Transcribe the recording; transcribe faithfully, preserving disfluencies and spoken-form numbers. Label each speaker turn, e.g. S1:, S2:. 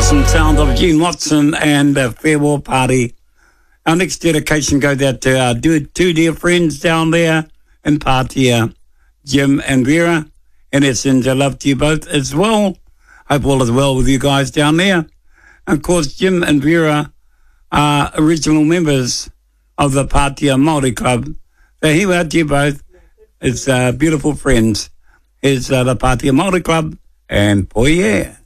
S1: awesome sound of Gene Watson and the Farewell Party. Our next dedication goes out to our two dear friends down there in Patia, Jim and Vera, and it sends our love to you both as well. Hope all is well with you guys down there. And of course, Jim and Vera are original members of the Patia Māori Club. So here we are to you both. It's uh, beautiful friends. Here's uh, the Patia Māori Club and Poie.